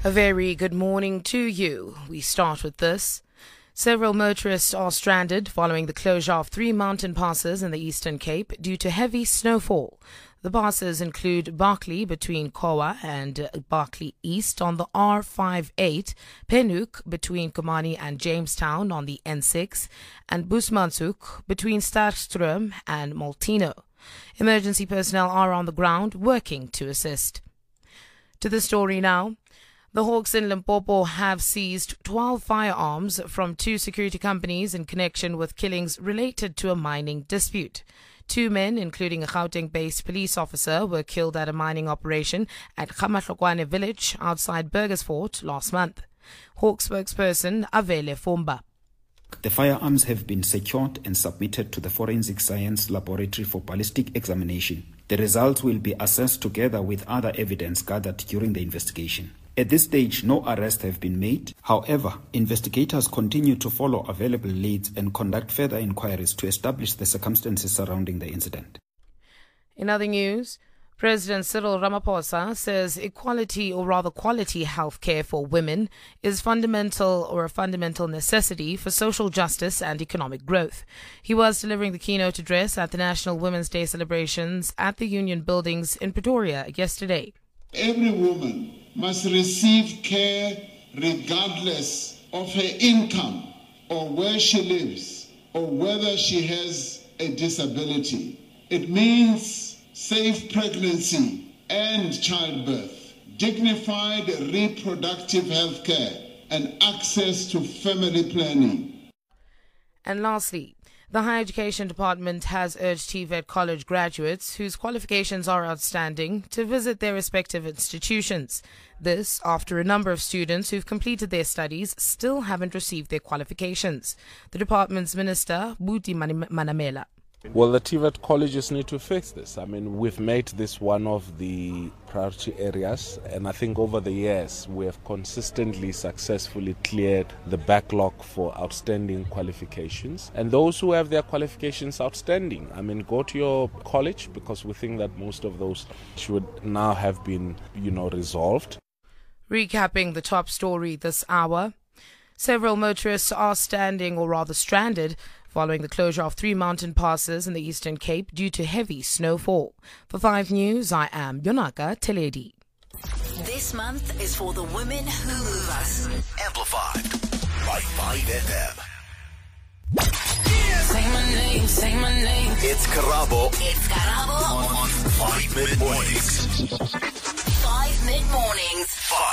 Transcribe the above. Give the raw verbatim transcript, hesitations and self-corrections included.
A very good morning to you. We start with this. Several motorists are stranded following the closure of three mountain passes in the Eastern Cape due to heavy snowfall. The passes include Barkley between Kowa and Barkley East on the R fifty-eight, Penuk between Komani and Jamestown on the N six, and Bushmantshoek between Starkstrom and Molteno. Emergency personnel are on the ground working to assist. To the story now. The Hawks in Limpopo have seized twelve firearms from two security companies in connection with killings related to a mining dispute. Two men, including a Gauteng-based police officer, were killed at a mining operation at Khamahlokwane village outside Burgersfort last month. Hawk spokesperson Avele Fumba. The firearms have been secured and submitted to the Forensic Science Laboratory for ballistic examination. The results will be assessed together with other evidence gathered during the investigation. At this stage, no arrests have been made. However, investigators continue to follow available leads and conduct further inquiries to establish the circumstances surrounding the incident. In other news, President Cyril Ramaphosa says equality, or rather quality health care for women is fundamental or a fundamental necessity for social justice and economic growth. He was delivering the keynote address at the National Women's Day celebrations at the Union Buildings in Pretoria yesterday. Every woman must receive care regardless of her income or where she lives or whether she has a disability. It means safe pregnancy and childbirth, dignified reproductive health care, and access to family planning. And lastly, the Higher Education Department has urged T V E T college graduates whose qualifications are outstanding to visit their respective institutions. This after a number of students who've completed their studies still haven't received their qualifications. The department's minister, Buti Manamela. Well, the T V E T colleges need to fix this. I mean, we've made this one of the priority areas, and I think over the years we have consistently successfully cleared the backlog for outstanding qualifications. And those who have their qualifications outstanding, I mean, go to your college, because we think that most of those should now have been, you know, resolved. Recapping the top story this hour, several motorists are standing, or rather stranded, following the closure of three mountain passes in the Eastern Cape due to heavy snowfall. For five News, I am Yonaka Teledi. This month is for the women who move us. Amplified by five F M. Say my name, say my name. It's Karabo. It's Karabo. On five Mid Mornings. Five Mid Mornings.